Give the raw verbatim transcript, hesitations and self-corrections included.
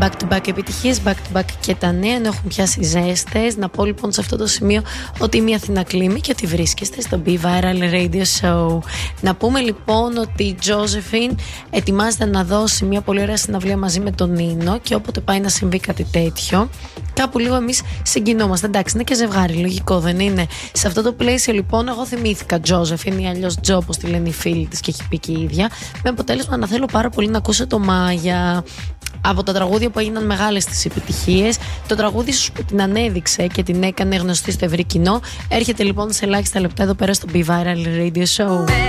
back-to-back επιτυχίες, back-to-back και τα νέα, ενώ έχουν πιάσει ζέστες. Να πω λοιπόν σε αυτό το σημείο ότι είμαι η Αθηνά Κλίμη και ότι βρίσκεστε στο Be Viral Radio Show. Να πούμε λοιπόν ότι η Josephine ετοιμάζεται να δώσει μια πολύ ωραία συναυλία μαζί με τον Νίνο και όποτε πάει να συμβεί κάτι τέτοιο, κάπου λίγο εμείς συγκινόμαστε. Εντάξει, είναι και ζευγάρι, λογικό δεν είναι? Σε αυτό το πλαίσιο λοιπόν, εγώ θυμήθηκα Josephine ή αλλιώς Τζο, όπως τη λένε οι φίλοι της και έχει πει και η ίδια, με αποτέλεσμα να θέλω πάρα πολύ να ακούσω το Μάγια. Από τα τραγούδια που έγιναν μεγάλες τις επιτυχίες, το τραγούδι σου που την ανέδειξε και την έκανε γνωστή στο ευρύ κοινό, έρχεται λοιπόν σε ελάχιστα λεπτά εδώ πέρα στο Be Viral Radio Show.